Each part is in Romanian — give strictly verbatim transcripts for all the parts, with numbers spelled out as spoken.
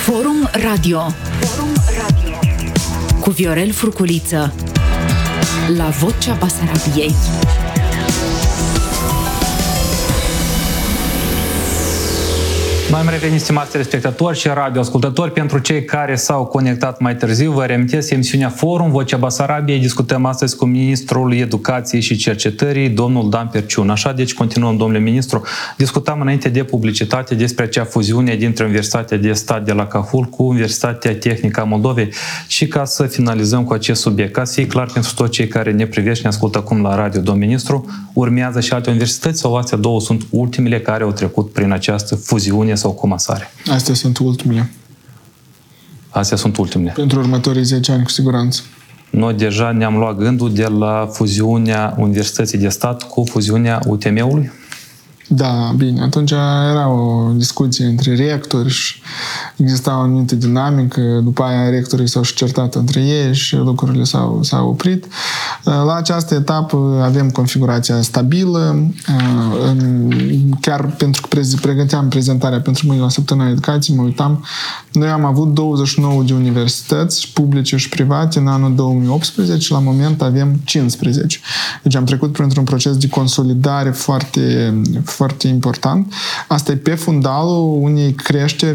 Forum Radio. Forum Radio. Cu Viorel Furculiță. La Vocea Basarabiei. Noi am revenit, stimați telespectatori și radioascultători. Pentru cei care s-au conectat mai târziu, vă reamintesc emisiunea Forum, Vocea Basarabiei. Discutăm astăzi cu Ministrul Educației și Cercetării, domnul Dan Perciun. Așa, deci continuăm, domnule ministru. Discutam înainte de publicitate despre acea fuziune dintre Universitatea de Stat de la Cahul cu Universitatea Tehnică a Moldovei. Și ca să finalizăm cu acest subiect, ca să fie clar pentru toți cei care ne privesc și ne ascultă acum la radio, domnul ministru, urmează și alte universități sau astea două sunt ultimele care au trecut prin această fuziune sau comasare? Astea sunt ultimele. Astea sunt ultimele. Pentru următorii zece ani, cu siguranță. Noi deja ne-am luat gândul de la fuziunea Universității de Stat cu fuziunea U T M-ului? Da, bine. Atunci era o discuție între rectori și exista o anumită dinamică. După aia rectorii s-au și certat între ei și lucrurile s-au, s-au oprit. La această etapă avem configurația stabilă. Chiar pentru că pregăteam prezentarea pentru mâine la Săptămâna Educației, mă uitam. Noi am avut douăzeci și nouă de universități, publice și private, în anul două mii optsprezece și la moment avem cincisprezece. Deci am trecut printr-un proces de consolidare foarte foarte important. Asta e pe fundalul unei creșteri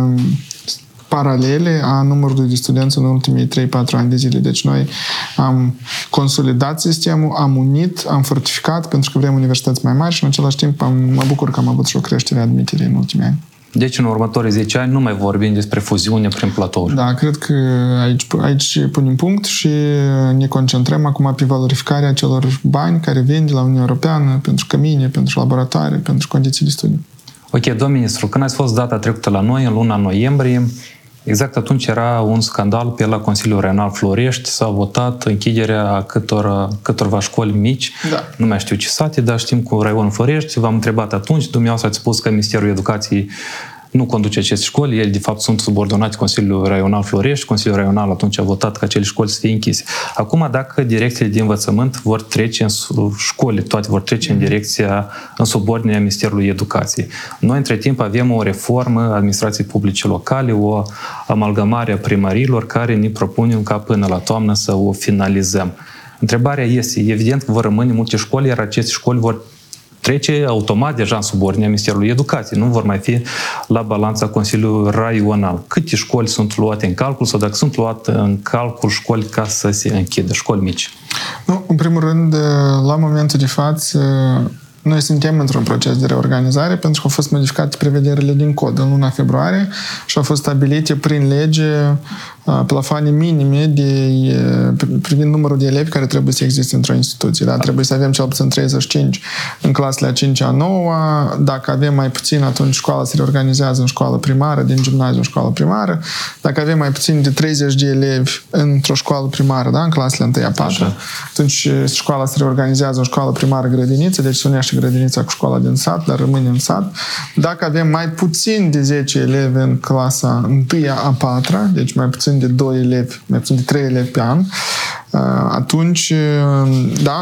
paralele a numărului de studenți în ultimii trei patru ani de zile. Deci noi am consolidat sistemul, am unit, am fortificat pentru că vrem universități mai mari și în același timp am, mă bucur că am avut și o creștere a admiterii în ultimii ani. Deci în următorii zece ani nu mai vorbim despre fuziune prin platouri. Da, cred că aici, aici punem punct și ne concentrăm acum pe valorificarea celor bani care vin de la Uniunea Europeană pentru cămine, pentru laboratoare, pentru condiții de studiu. Ok, domnul ministru, când ați fost data trecută la noi, în luna noiembrie, exact atunci era un scandal pe la Consiliul Raional Florești, s-a votat închiderea a câtor, câtorva școli mici, da. Nu mai știu ce sate, dar știm cu Raionul Florești, v-am întrebat atunci, dumneavoastră ați spus că Ministerul Educației nu conduce aceste școli, ele de fapt sunt subordonate Consiliul Raional Florești, Consiliul Raional atunci a votat ca acele școli să fie închise. Acum, dacă direcțiile de învățământ vor trece în școli, toate vor trece în direcția, în subordinea Ministerului Educației. Noi, între timp, avem o reformă a administrației publice locale, o amalgamare a primăriilor care ne propunem ca până la toamnă să o finalizăm. Întrebarea este, evident că vor rămâne multe școli, iar aceste școli vor trece automat deja în subordinea Ministerului Educației. Nu vor mai fi la balanța Consiliului Raional. Câte școli sunt luate în calcul sau dacă sunt luate în calcul școli ca să se închidă, școli mici? Nu, în primul rând, la momentul de față, noi suntem într-un proces de reorganizare pentru că au fost modificate prevederile din cod în luna februarie și au fost stabilite prin lege plafoane minime de, privind numărul de elevi care trebuie să existe într-o instituție. Da? Trebuie să avem cel puțin treizeci și cinci în clasele a cincea, a noua. Dacă avem mai puțin, atunci școala se reorganizează în școală primară, din gimnaziu în școală primară. Dacă avem mai puțin de treizeci de elevi într-o școală primară, da? În clasele întâi a patra, atunci școala se reorganizează în școală primară grădiniță, deci se unește grădinița cu școala din sat, dar rămâne în sat. Dacă avem mai puțin de zece elevi în clasa întâia a patra, deci mai puțin de doi elevi, mai puțin de trei elevi pe an, atunci, da,